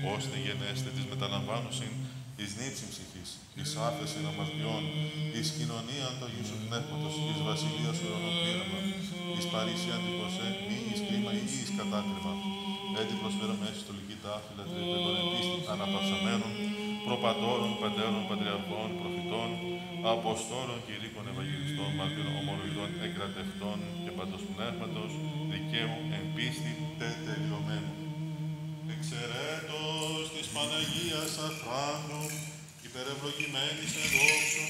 ώστε γενέστε της μεταλαμβάνουσιν εις νύψιν ψυχής, εις άφεσιν αμαρτιών, εις κοινωνίαν του Αγίου Σου Πνεύματος, εις βασιλείας ουρανών πλήρωμα, εις παρήσιαν τυπωσέ, μη εις κρίμα ή εις κατάκριμα. Έτσι προσφέρομαι έτσι στολική τάφη, λατρευέντων εν πίστη, αναπαυσαμένων, προπατώρων, πατέρων, πατριαρχών, προφητών, αποστόλων, κηρύκων, ευαγγελιστών, μάρτυρων, ομολογητών, εγκρατευτών και παντός πνεύματος, δικαίου εν πίστη τετελειωμένου. Εξαιρέτως της Παναγίας Αφράντου, υπερευλογημένης εν δόξου,